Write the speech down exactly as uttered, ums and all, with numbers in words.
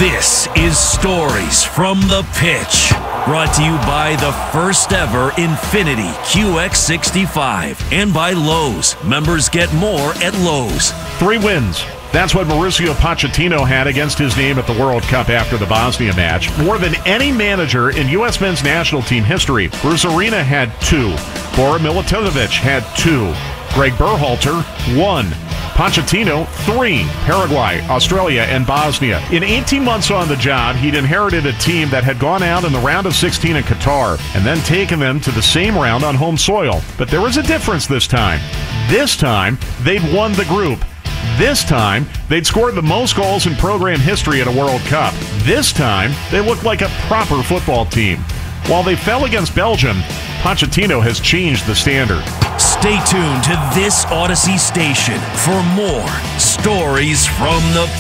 This is Stories from the Pitch, brought to you by the first ever Infiniti Q X sixty-five and by Lowe's. Members get more at Lowe's. Three wins. That's what Mauricio Pochettino had against his name at the World Cup after the Bosnia match. More than any manager in U S men's national team history. Bruce Arena had two. Bora Milutinovic had two. Greg Berhalter, one. Pochettino, three. Paraguay, Australia, and Bosnia. In eighteen months on the job, he'd inherited a team that had gone out in the round of sixteen in Qatar and then taken them to the same round on home soil. But there was a difference this time. This time, they'd won the group. This time, they'd scored the most goals in program history at a World Cup. This time, they looked like a proper football team. While they fell against Belgium, Pochettino has changed the standard. Stay tuned to this Odyssey station for more Stories from the